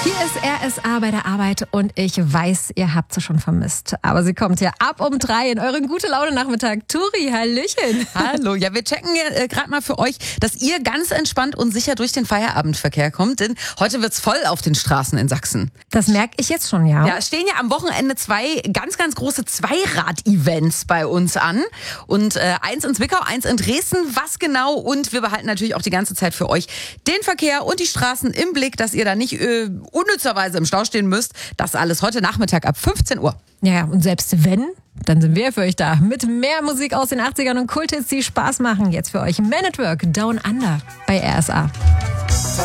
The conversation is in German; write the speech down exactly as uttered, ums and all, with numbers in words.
Hier ist R S A bei der Arbeit und ich weiß, ihr habt sie schon vermisst. Aber sie kommt ja ab um drei in euren Gute-Laune-Nachmittag. Turi, hallöchen. Hallo, ja, wir checken ja äh, gerade mal für euch, dass ihr ganz entspannt und sicher durch den Feierabendverkehr kommt, denn heute wird's voll auf den Straßen in Sachsen. Das merke ich jetzt schon, ja. Ja, es stehen ja am Wochenende zwei ganz, ganz große Zweirad-Events bei uns an. Und äh, eins in Zwickau, eins in Dresden. Was genau? Und wir behalten natürlich auch die ganze Zeit für euch den Verkehr und die Straßen im Blick, dass ihr da nicht äh, unnützerweise im Stau stehen müsst. Das alles heute Nachmittag ab fünfzehn Uhr. Ja, und selbst wenn, dann sind wir für euch da. Mit mehr Musik aus den achtzigern und Kulthits, die Spaß machen. Jetzt für euch Man at Work, Down Under bei R S A.